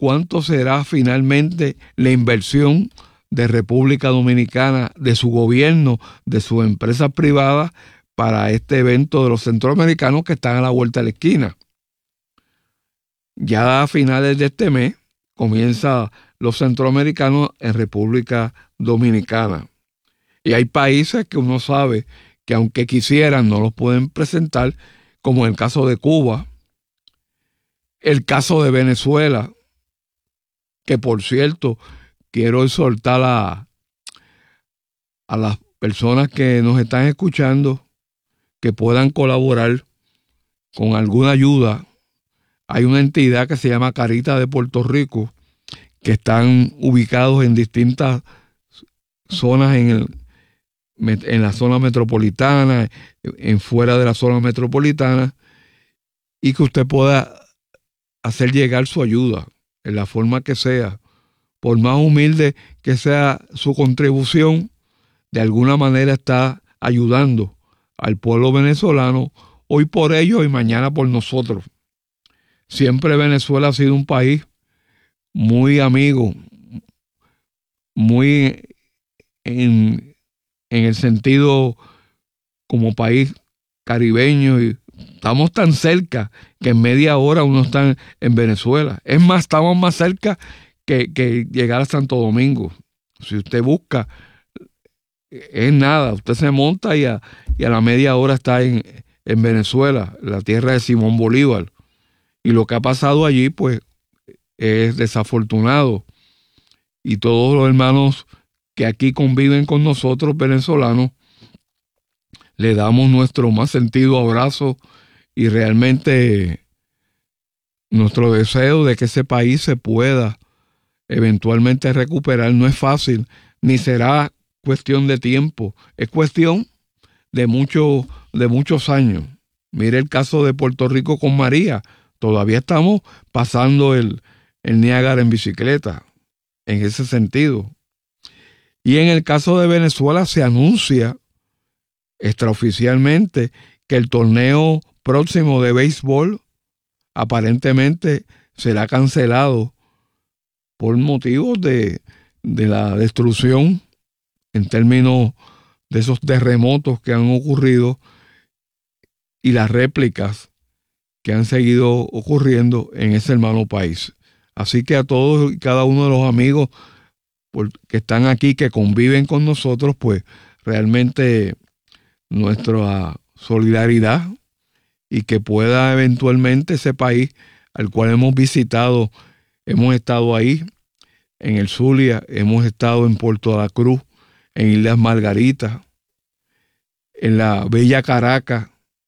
cuánto será finalmente la inversión de República Dominicana, de su gobierno, de sus empresas privadas para este evento de los centroamericanos que están a la vuelta de la esquina. Ya a finales de este mes comienzan los centroamericanos en República Dominicana. Y hay países que uno sabe que aunque quisieran no los pueden presentar, como el caso de Cuba, el caso de Venezuela, que por cierto quiero exhortar a las personas que nos están escuchando que puedan colaborar con alguna ayuda. Hay una entidad que se llama Caritas de Puerto Rico, que están ubicados en distintas zonas en la zona metropolitana, en fuera de la zona metropolitana, y que usted pueda hacer llegar su ayuda en la forma que sea, por más humilde que sea su contribución, de alguna manera está ayudando al pueblo venezolano, hoy por ellos y mañana por nosotros. Siempre Venezuela ha sido un país muy amigo, muy en el sentido como país caribeño, y estamos tan cerca que en media hora uno está en Venezuela. Es más, estamos más cerca que llegar a Santo Domingo. Si usted busca, es nada, usted se monta y a la media hora está en Venezuela, la tierra de Simón Bolívar. Y lo que ha pasado allí, pues, es desafortunado. Y todos los hermanos que aquí conviven con nosotros, venezolanos, le damos nuestro más sentido abrazo y realmente nuestro deseo de que ese país se pueda eventualmente recuperar. No es fácil, ni será cuestión de tiempo, es cuestión de muchos años. Mire el caso de Puerto Rico con María. Todavía estamos pasando el Niágara en bicicleta, en ese sentido. Y en el caso de Venezuela se anuncia extraoficialmente que el torneo próximo de béisbol aparentemente será cancelado por motivos de la destrucción en términos de esos terremotos que han ocurrido y las réplicas que han seguido ocurriendo en ese hermano país. Así que a todos y cada uno de los amigos que están aquí, que conviven con nosotros, pues realmente nuestra solidaridad, y que pueda eventualmente ese país al cual hemos visitado, hemos estado ahí en el Zulia, hemos estado en Puerto de la Cruz, en Islas Margaritas, en la bella Caracas,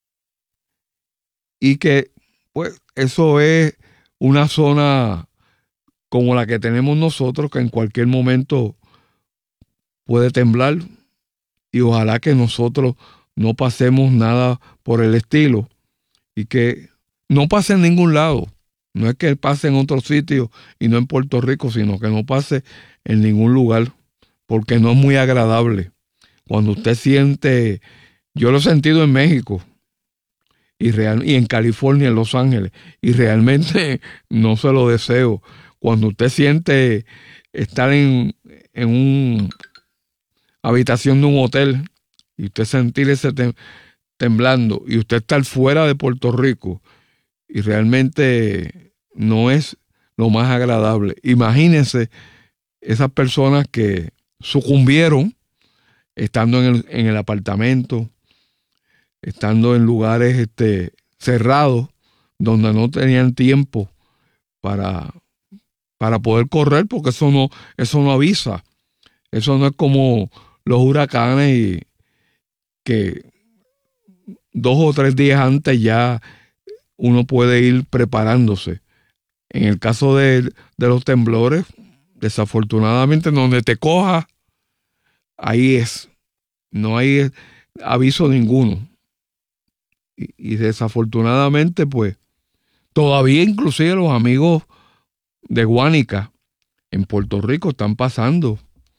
y que pues eso es una zona como la que tenemos nosotros, que en cualquier momento puede temblar, y ojalá que nosotros no pasemos nada por el estilo, y que no pase en ningún lado. No es que pase en otro sitio y no en Puerto Rico, sino que no pase en ningún lugar, porque no es muy agradable. Cuando usted siente, yo lo he sentido en México y en California, en Los Ángeles, y realmente no se lo deseo. Cuando usted siente estar en una habitación de un hotel y usted sentir ese temblando, y usted estar fuera de Puerto Rico, y realmente no es lo más agradable. Imagínense esas personas que sucumbieron estando en el apartamento, estando en lugares cerrados, donde no tenían tiempo para poder correr, porque eso no avisa. Eso no es como los huracanes, y que 2 o 3 días antes ya uno puede ir preparándose. En el caso de los temblores, desafortunadamente, donde te coja, ahí es. No hay aviso ninguno. Y desafortunadamente, pues, todavía inclusive los amigos de Guánica en Puerto Rico están pasando,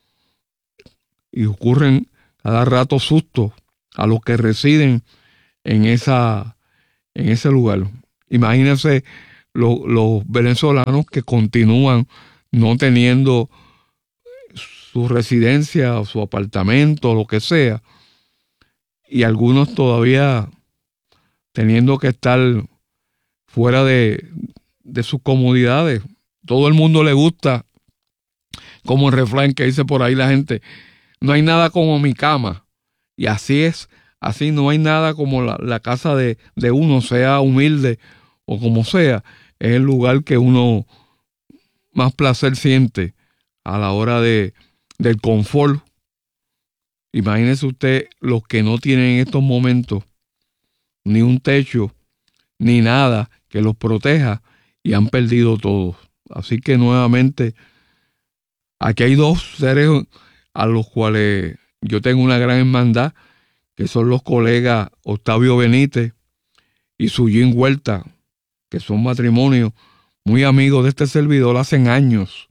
y ocurren cada rato sustos a los que residen en ese lugar. Imagínense los venezolanos que continúan no teniendo su residencia o su apartamento o lo que sea, y algunos todavía teniendo que estar fuera de sus comodidades. Todo el mundo le gusta, como el refrán que dice por ahí la gente, no hay nada como mi cama. Y así es, así no hay nada como la casa de uno, sea humilde o como sea. Es el lugar que uno más placer siente a la hora del confort. Imagínese usted los que no tienen en estos momentos ni un techo, ni nada que los proteja y han perdido todo. Así que nuevamente, aquí hay dos seres a los cuales yo tengo una gran hermandad, que son los colegas Octavio Benítez y Suyín Huerta, que son matrimonios muy amigos de este servidor hacen años.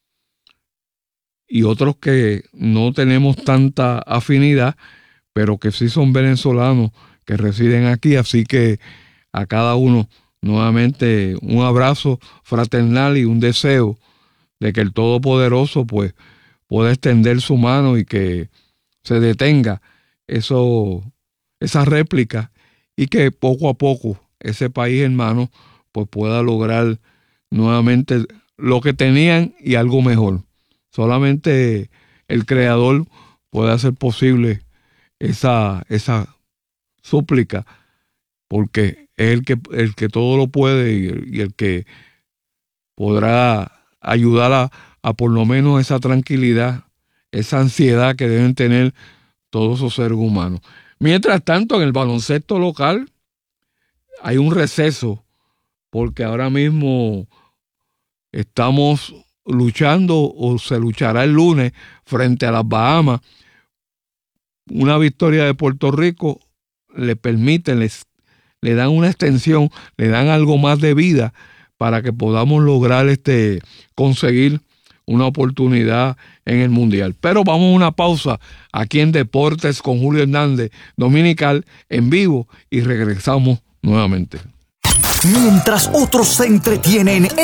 Y otros que no tenemos tanta afinidad, pero que sí son venezolanos que residen aquí. Así que a cada uno nuevamente un abrazo fraternal y un deseo de que el Todopoderoso pues pueda extender su mano y que se detenga esa réplica y que poco a poco ese país hermano pues pueda lograr nuevamente lo que tenían y algo mejor. Solamente el Creador puede hacer posible esa súplica, porque es el que todo lo puede y el que podrá ayudar a por lo menos esa tranquilidad, esa ansiedad que deben tener todos esos seres humanos. Mientras tanto, en el baloncesto local hay un receso, porque ahora mismo estamos luchando, o se luchará el lunes, frente a las Bahamas. Una victoria de Puerto Rico le permite, le dan una extensión, le dan algo más de vida para que podamos lograr conseguir una oportunidad en el Mundial. Pero vamos a una pausa aquí en Deportes con Julio Hernández, Dominical, en vivo, y regresamos nuevamente. Mientras otros se entretienen,